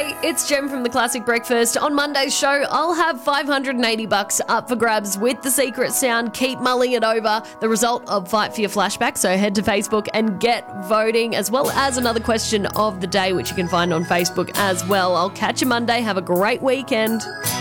Hey, it's Jem from The Classic Breakfast. On Monday's show, I'll have $580 up for grabs with the secret sound. Keep mulling it over. The result of Fight for Your Flashback. So head to Facebook and get voting, as well as another question of the day, which you can find on Facebook as well. I'll catch you Monday. Have a great weekend.